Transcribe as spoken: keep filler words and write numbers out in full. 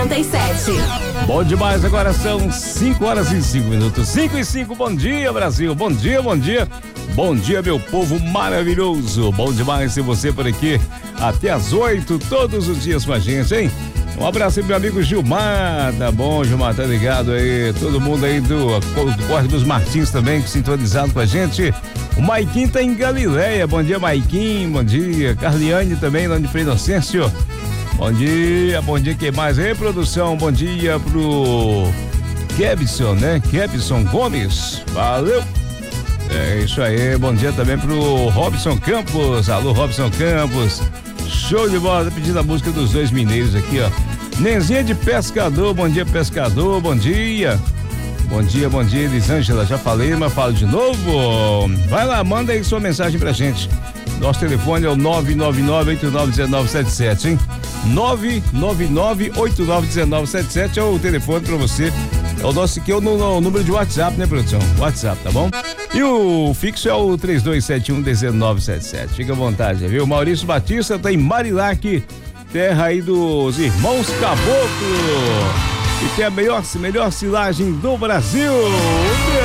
noventa e sete. Bom demais, agora são cinco horas e cinco minutos. cinco e cinco, bom dia, Brasil. Bom dia, bom dia. Bom dia, meu povo maravilhoso. Bom demais ter você por aqui até as oito, todos os dias com a gente, hein? Um abraço aí pro meu amigo Gilmar. Tá bom, Gilmar, tá ligado aí? Todo mundo aí do, do Corre dos Martins também, sintonizado com a gente. O Maiquinho tá em Galileia. Bom dia, Maiquinho. Bom dia. Carliane também, lá de Frei Inocêncio. Bom dia, bom dia, quem mais aí, produção? Bom dia pro Kevson, né? Kevson Gomes. Valeu. É isso aí, bom dia também pro Robson Campos. Alô, Robson Campos. Show de bola, tá pedindo a música dos dois mineiros aqui, ó. Nenzinha de Pescador, bom dia, pescador, bom dia. Bom dia, bom dia, Elisângela, já falei, mas falo de novo. Vai lá, manda aí sua mensagem pra gente. Nosso telefone é o nove nove nove oito nove um nove sete sete, hein? nove nove nove oito nove um nove sete sete é o telefone pra você. É o nosso aqui, é o, no, o número de WhatsApp, né, produção? WhatsApp, tá bom? E o fixo é o três dois sete um um nove sete sete. Fica à vontade, viu? Maurício Batista tá em Marilac, terra aí dos irmãos Caboclo. E tem a melhor, melhor silagem do Brasil.